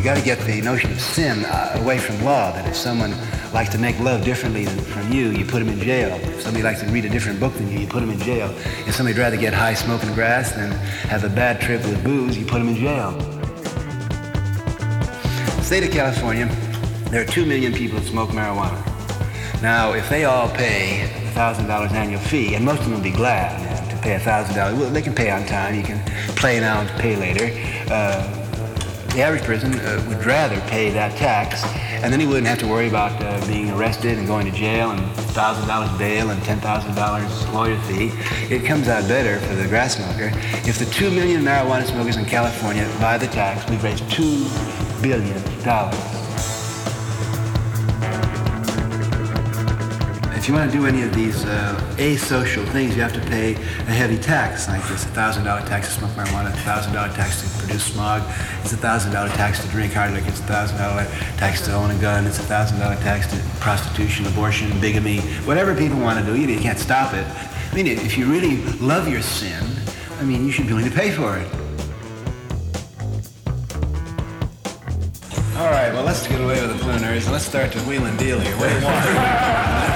You got to get the notion of sin away from law, that if someone likes to make love differently from you, you put him in jail. If somebody likes to read a different book than you put him in jail. If somebody'd rather get high smoking grass than have a bad trip with booze, you put him in jail. The state of California, there are 2 million people that smoke marijuana. Now, if they all pay $1,000 annual fee, and most of them will be glad to pay $1,000, well, they can pay on time. You can play now and pay later. The average person would rather pay that tax, and then he wouldn't have to worry about being arrested and going to jail and $1,000 bail and $10,000 lawyer fee. It comes out better for the grass smoker. If the 2 million marijuana smokers in California buy the tax, we've raised $2 billion. If you want to do any of these asocial things, you have to pay a heavy tax, like this $1,000 tax to smoke marijuana, $1,000 tax to produce smog, it's $1,000 tax to drink hard liquor, it's $1,000 tax to own a gun, it's $1,000 tax to prostitution, abortion, bigamy, whatever people want to do, you can't stop it. I mean, if you really love your sin, I mean, you should be willing to pay for it. All right, well, let's get away with the preliminaries and let's start to wheel and deal here. What do you want?